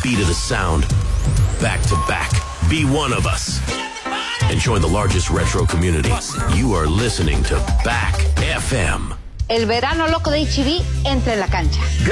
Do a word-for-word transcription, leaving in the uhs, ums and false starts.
beat of the sound. Back to back. Be one of us. And join the largest retro community. You are listening to Back F M. El verano loco de H E B entra en la cancha.